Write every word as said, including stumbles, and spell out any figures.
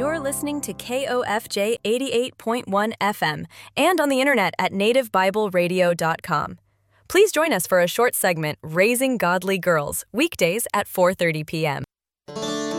You're listening to K O F J eighty-eight point one F M and on the internet at native bible radio dot com. Please join us for a short segment, Raising Godly Girls, weekdays at four thirty p.m.